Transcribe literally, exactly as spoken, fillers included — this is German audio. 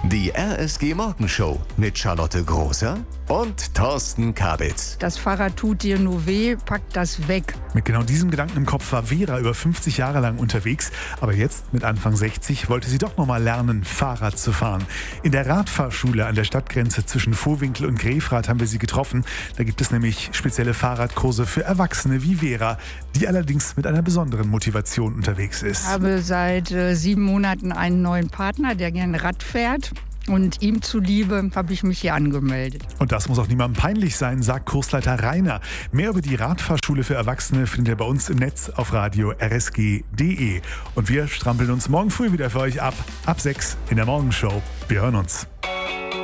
Die R S G Morgenshow mit Charlotte Großer und Thorsten Kabitz. Das Fahrrad tut dir nur weh, pack das weg. Mit genau diesem Gedanken im Kopf war Vera über fünfzig Jahre lang unterwegs. Aber jetzt, mit Anfang sechzig, wollte sie doch nochmal lernen, Fahrrad zu fahren. In der Radfahrschule an der Stadtgrenze zwischen Vohwinkel und Grefrath haben wir sie getroffen. Da gibt es nämlich spezielle Fahrradkurse für Erwachsene wie Vera, die allerdings mit einer besonderen Motivation unterwegs ist. Ich habe seit äh, sieben Monaten einen neuen Partner, der gerne Rad fährt. Und ihm zuliebe habe ich mich hier angemeldet. Und das muss auch niemandem peinlich sein, sagt Kursleiter Rainer. Mehr über die Radfahrschule für Erwachsene findet ihr bei uns im Netz auf radio r s g punkt d e. Und wir strampeln uns morgen früh wieder für euch ab, ab sechs in der Morgenshow. Wir hören uns.